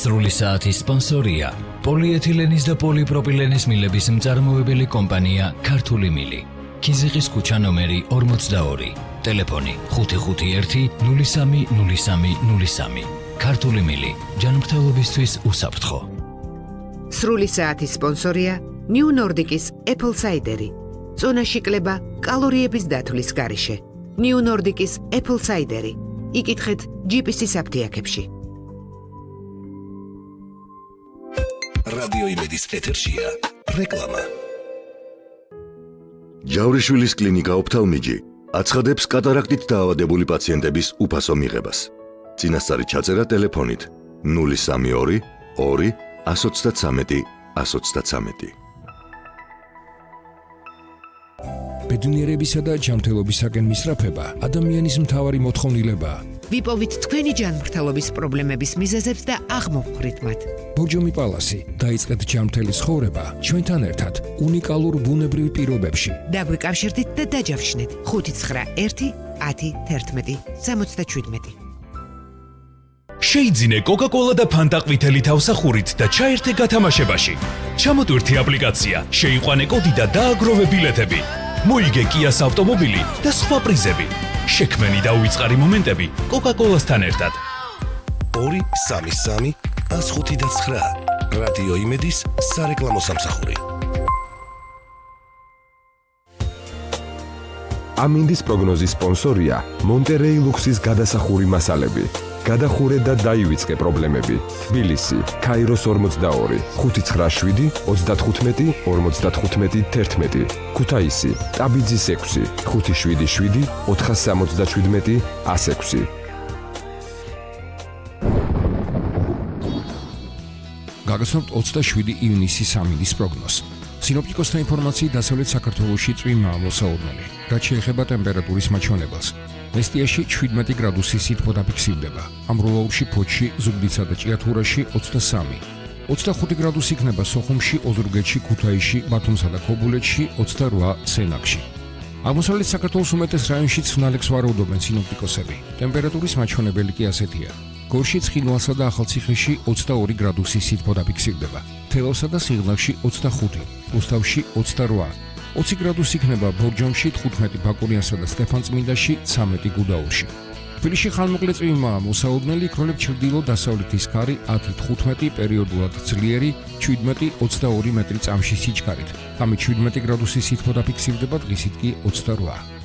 სრული საათის სპონსორია პოლიეთილენის და პოლიპროპილენის მილების მწარმოებელი კომპანია ქართული მილი. ქიზიყის ქუჩა ნომერი 42. ტელეფონი 551-030303. ქართული მილი. ჯანმრთელობისთვის უსაფრთხო. სრული საათის სპონსორია New Nordic-ის Apple Cider-ი. წონაში კლება კალორიების დათვლის გარეშე. New Nordic-ის Apple Cider-ი. იკითხეთ GPS-ის აფთიაქებში. რადიო იმედის ეთერშია რეკლამა. ჯავრიშვილის კლინიკა ოფთალმიჯი აცხადებს კატარაქტით დაავადებული პაციენტების უფასო მიღებას. წინასწარი ჩაწერა ტელეფონით 032 2 133 133. ბედნიერებისა და ჯანმრთელობისაკენ მისწრაფება ადამიანის მთავარი მოთხოვნილებაა. ვიპოვით თქვენი ჯანმრთელობის პრობლემების მიზეზებს და აღმოვხვრით მათ. ბორჯომი პალასი დაიწყეთ ჯანმრთელი ცხოვრება ჩვენთან ერთად უნიკალურ ბუნებრივ პირობებში. დაგვიკავშირდით და დაჯავშნეთ 591 10 11 77. შეიძინე კოკა-კოლა და ფანტა ყვითელი თავსახურით და ჩაერთე გათამაშებაში. ჩამოტვირთი აპლიკაცია, შეიყვანე კოდი და დააგროვე ბილეთები. მოიგე კიას ავტომობილი და სხვა პრიზები. შექმენი და უიწყარი მომენტები კოკა-კოლასთან ერთად. 233 105 რადიო იმედის სარეკლამო სამსახური. ამინდის პროგნოზის სპონსორია მონტერეი ლუქსის გადასახური მასალები. გადახურე და დაივიწყე პრობლემები. თბილისი, ქაიროს 42, 597 35 55 11. ქუთაისი, ტაბიძის 6, 577 477 106. გაგაცნობთ 27 ივნისის ამინდის პროგნოზს. სინოპტიკოსთა ინფორმაციით დასავლეთ საქართველოში წვიმაა მოსაოდნელი, რაც შეეხება ტემპერატურის მაჩვენებელს. მესტიაში 17 გრადუსი სითბო დაფიქსირდება. ამროლაურში, ფოთში, ზუგდიდსა და ჭიათურაში 23. 25 გრადუსი იქნება სოხუმში, ოზურგეთში, ქუთაისში, ბათუმსა და ქობულეთში, 28 სენაკში. აღმოსავლეთ საქართველოს უმეტეს რაიონში ცვნალებს ვარაუდობენ სინოპტიკოსები. ტემპერატურის მაჩვენებელი კი ასეთია. გორში, ცხინვალსა და ახალციხეში 22 გრადუსი სითბო დაფიქსირდება. თელავსა და სიღნაღში 25, რუსთავში 28. 20 გრადუსი იქნება ბორჯომში, 15 ბაკურიანსა და სტეფანწმინდაში, 13 გუდაურში. თბილისში ხანმოკლე წვიმაა მოსაოდნელი, იქროლებს ჩრდილო-დასავლეთის ქარი 10-15 პერიოდულად ძლიერი 17-22 მეტრი წამში სიჩქარით. ღამით 17 გრადუსი სითბო დაფიქსირდება, დღისით კი 28.